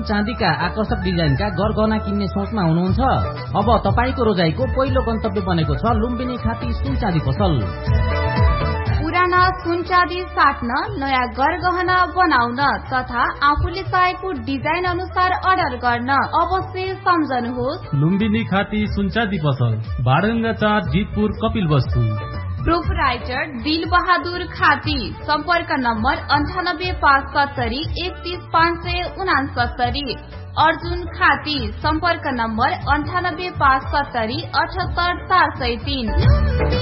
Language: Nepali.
चाँदीका आकर्षक डिजाइनका गरगहना किन्ने सोचमा हुनुहुन्छ? अब तपाईको रोजाइको पहिलो गन्तव्य बनेको छ लुम्बिनी खाती सुन चाँदी पसल। पुराना सुन चाँदी साट्न, नयाँ गरगहना बनाउन तथा आफूले चाहेको डिजाइन अनुसार अर्डर गर्न अवश्य सम्झनुहोस् लुम्बिनी खाती सुन चाँदी पसल, भाडगंगा 4, जितपुर, कपिलवस्तु। प्रोपराइटर दिल बहादुर खाती। सम्पर्क नम्बर 9857 31569। अर्जुन खाती। सम्पर्क नम्बर 9857 78403।